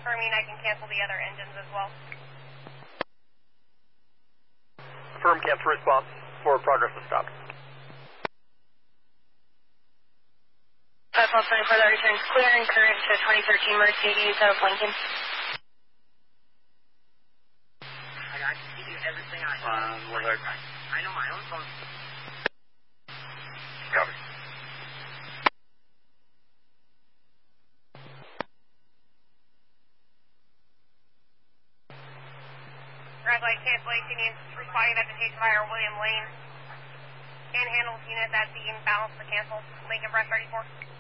confirming I can cancel the other engines as well. Firm cancel response for progress to stop. 512 for that returns clear and current to 2013 Mercedes out of Lincoln. I can give you everything I know my own phone. Copy. Red light cancellation units responding vegetation via William Lane. Can handle units as being balanced to cancel. Lincoln Breast 34.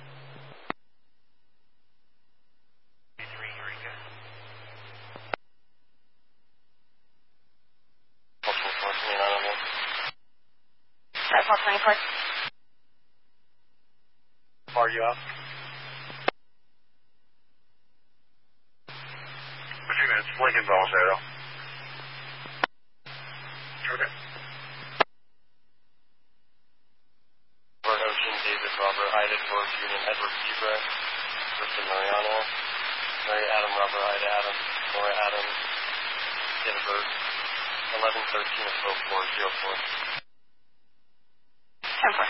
That's all 24. Are you up? 2 minutes. Lincoln's all zero. Okay. Robert Ocean, David, Robert Ida, George Union, Edward Zebra, Kristen Mariano, Mary Adam, Robert Ida, Adam, Laura Adam, Jennifer, 1113 of 0404. 10-4.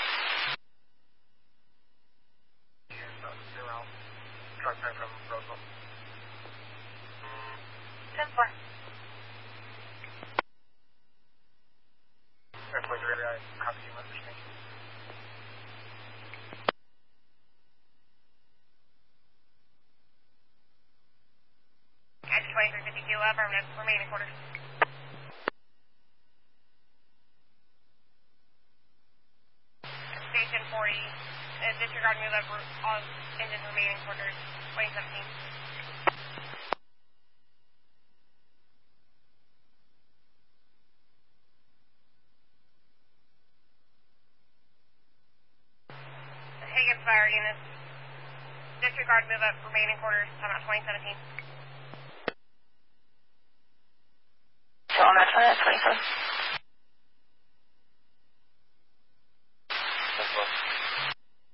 Truck time from Roseville. 10-4. Airplane delivery, I copy you, message me. Edge 2352, affirmative, remaining quarters. Station 40, disregard move up all engines remaining quarters, 2017. Higgins fire units, disregard move up remaining quarters, time out 2017. So on that 27.